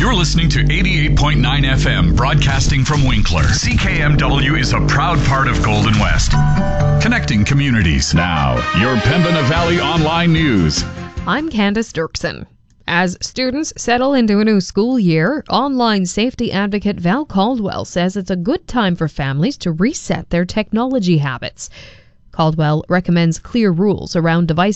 You're listening to 88.9 FM, broadcasting from Winkler. CKMW is a proud part of Golden West, connecting communities. Now, your Pembina Valley Online News. I'm Candace Dirksen. As students settle into a new school year, online safety advocate Val Caldwell says it's a good time for families to reset their technology habits. Caldwell recommends clear rules around device